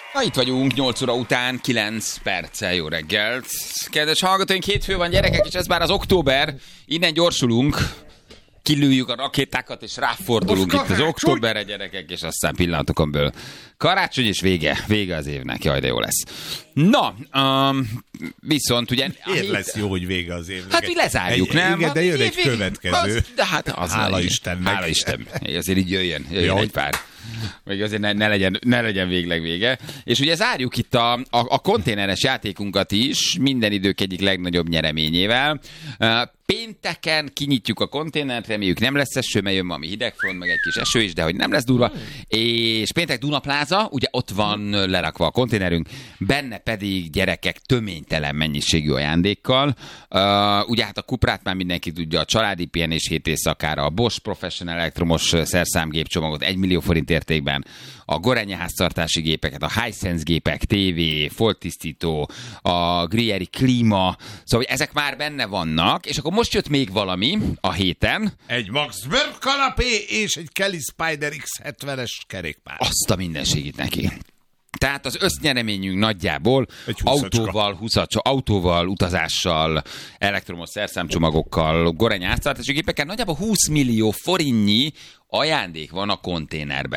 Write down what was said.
Na, itt vagyunk, 8 óra után, 9 perccel, jó reggelt. Kedves hallgatóink, hétfő van, gyerekek, és ez már az október. Innen gyorsulunk, kilőjük a rakétákat, és ráfordulunk itt az októberre, gyerekek, és aztán pillanatokon belül karácsony, és vége az évnek. Jaj, de jó lesz. Na, viszont ugye... Miért lesz jó, hogy vége az évnek? Hát, hogy lezárjuk, nem? Igen, de jön egy következő. De hát az hála Istennek. Hála Isten. Azért így jöjjön egy pár. Meg azért ne legyen végleg vége. És ugye zárjuk itt a konténeres játékunkat is, minden idők egyik legnagyobb nyereményével. Pénteken kinyitjuk a konténert, reméljük nem lesz eső, mert jön valami hidegfront, meg egy kis eső is, de hogy nem lesz durva. És péntek Dunapláza, ugye ott van lerakva a konténerünk, benne pedig gyerekek töménytelen mennyiségű ajándékkal. Ugye hát a Cuprát már mindenki tudja, a családi pihenés 7 éjszakára, a Bosch Professional elektromos szerszámgépcsomagot 1 millió forint értékben, a Gorenje háztartási gépeket, a Hisense gépek, TV, folttisztító, a Grieri klíma, szóval ezek már benne vannak, és akkor most jött még valami a héten. Egy Max Berg kanapé és egy Kelly Spider X70-es kerékpár. Azt a mindenségét neki. Tehát az össznyereményünk nagyjából autóval, utazással, elektromos szerszámcsomagokkal, Gorenje háztartási gépekkel nagyjából 20 millió forintnyi ajándék van a konténerben.